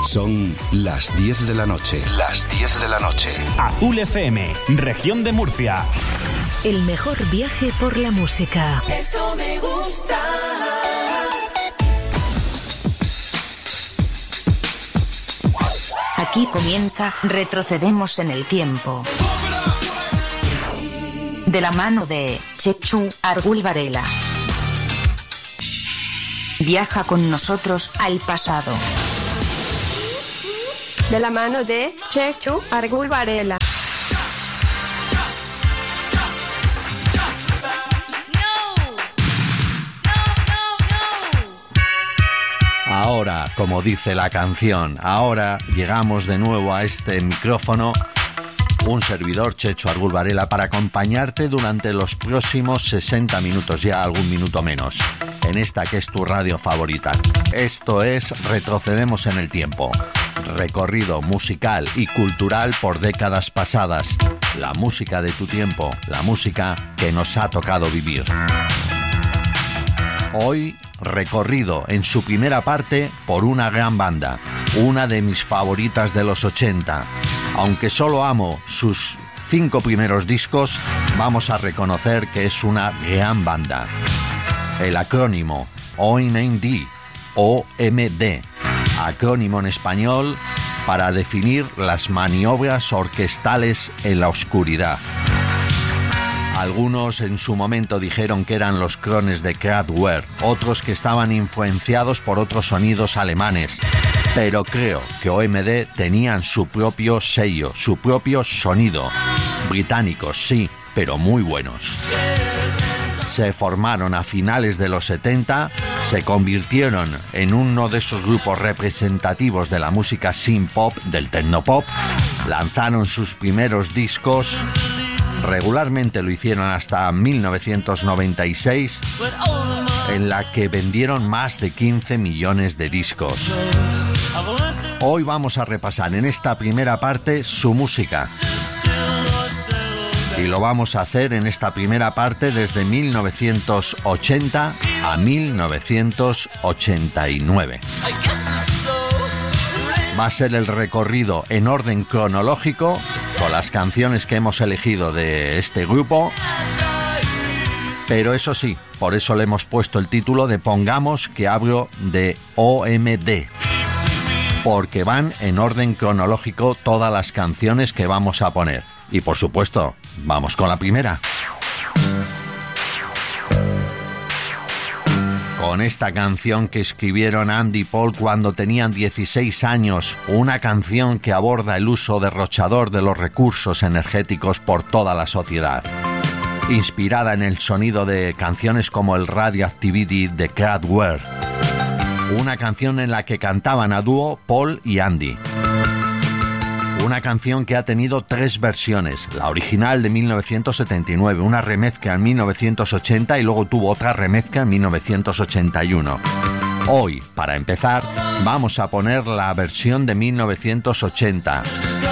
Son las 10 de la noche. Las 10 de la noche. Azul FM, región de Murcia. El mejor viaje por la música. Esto me gusta. Aquí comienza Retrocedemos en el tiempo. De la mano de Chechu Argul Varela. Viaja con nosotros al pasado. De la mano de Chechu Argul Varela. Ahora, como dice la canción, ahora llegamos de nuevo a este micrófono, un servidor, Chechu Argul Varela, para acompañarte durante los próximos 60 minutos, ya algún minuto menos, en esta que es tu radio favorita. Esto es Retrocedemos en el tiempo, recorrido musical y cultural por décadas pasadas, la música de tu tiempo, la música que nos ha tocado vivir. Hoy, recorrido en su primera parte por una gran banda, una de mis favoritas de los 80. Aunque solo amo sus 5 primeros discos, vamos a reconocer que es una gran banda. El acrónimo OMD, acrónimo en español para definir las maniobras orquestales en la oscuridad. Algunos en su momento dijeron que eran los clones de Kraftwerk, otros que estaban influenciados por otros sonidos alemanes, pero creo que OMD tenían su propio sello, su propio sonido. Británicos, sí, pero muy buenos. Se formaron a finales de los 70, se convirtieron en uno de esos grupos representativos de la música synth-pop, del techno-pop, lanzaron sus primeros discos. Regularmente lo hicieron hasta 1996, en la que vendieron más de 15 millones de discos. Hoy vamos a repasar en esta primera parte su música. Y lo vamos a hacer en esta primera parte desde 1980 a 1989. Va a ser el recorrido en orden cronológico con las canciones que hemos elegido de este grupo, pero eso sí, por eso le hemos puesto el título de Pongamos que hablo de OMD, porque van en orden cronológico todas las canciones que vamos a poner. Y por supuesto, vamos con la primera. Con esta canción que escribieron Andy y Paul cuando tenían 16 años, una canción que aborda el uso derrochador de los recursos energéticos por toda la sociedad. Inspirada en el sonido de canciones como el Radioactivity de Kraftwerk. Una canción en la que cantaban a dúo Paul y Andy. Una canción que ha tenido 3 versiones, la original de 1979, una remezcla en 1980 y luego tuvo otra remezcla en 1981. Hoy, para empezar, vamos a poner la versión de 1980,